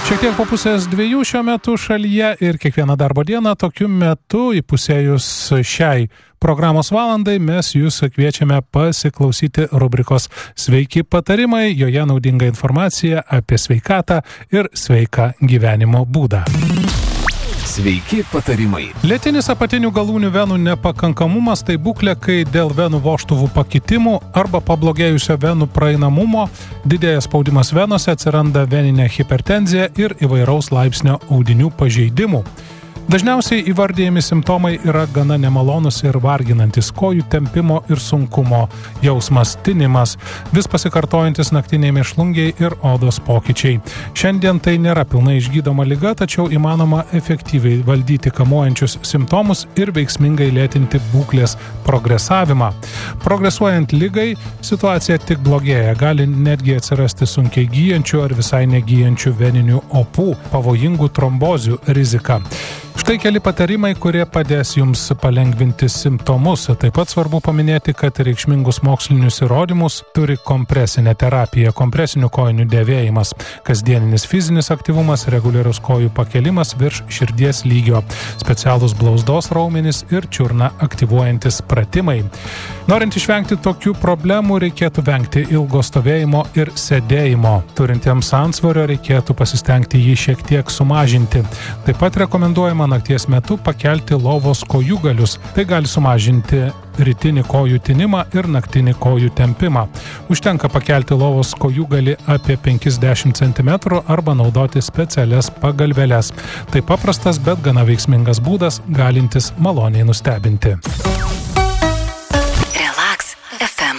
Šiek tiek po pusės 2 šiuo metu šalyje ir kiekvieną darbo dieną tokiu metu įpusėjus šiai programos valandai mes jūs kviečiame pasiklausyti rubrikos Sveiki patarimai, joje naudinga informacija apie sveikatą ir sveiką gyvenimo būdą. Sveiki patarimai. Lėtinis apatinių galūnių venų nepakankamumas tai būklė, kai dėl venų vožtuvų pakitimų arba pablogėjusio venų praeinamumo didėja spaudimas venose, atsiranda veninė hipertenzija ir įvairaus laipsnio audinių pažeidimų. Dažniausiai įvardijami simptomai yra gana nemalonus ir varginantis: kojų tempimo ir sunkumo jausmas, tinimas, vis pasikartojantis naktiniai mėšlungiai ir odos pokyčiai. Šiandien tai nėra pilnai išgydoma liga, tačiau įmanoma efektyviai valdyti kamuojančius simptomus ir veiksmingai lėtinti būklės progresavimą. Progresuojant ligai, situacija tik blogėja, gali netgi atsirasti sunkiai gyjančių ar visai negyjančių veninių opų, pavojingų trombozių rizika. Štai keli patarimai, kurie padės jums palengvinti simptomus. Taip pat svarbu paminėti, kad reikšmingus mokslinius įrodymus turi kompresinė terapija, kompresinių kojinių dėvėjimas, kasdieninis fizinis aktyvumas, reguliarus kojų pakelimas virš širdies lygio, specialūs blauzdos raumenys ir čiurną aktyvuojantis pratimai. Norint išvengti tokių problemų, reikėtų vengti ilgo stovėjimo ir sėdėjimo. Turintiems antsvorio reikėtų pasistengti jį šiek tiek sumažinti. Taip pat rekomenduojama nakties metu pakelti lovos kojūgalius. Tai gali sumažinti rytinį kojų tinimą ir naktinį kojų tempimą. Užtenka pakelti lovos kojūgalį apie 50 cm arba naudoti specialias pagalveles. Tai paprastas, bet gana veiksmingas būdas, galintis maloniai nustebinti.